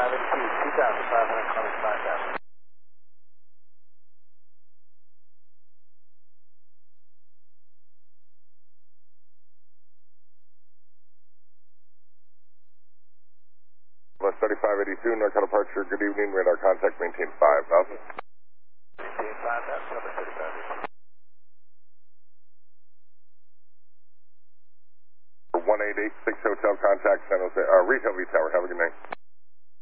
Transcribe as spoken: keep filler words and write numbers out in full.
thirty-five eighty-two, two thousand five hundred, calling five thousand. West thirty-five eighty-two, NorCal departure, good evening, radar contact, maintain five thousand. Maintain five thousand, number thirty-five eighty-two. one eight eight six Hotel contact, San Jose, uh, Retail V Tower, have a good night.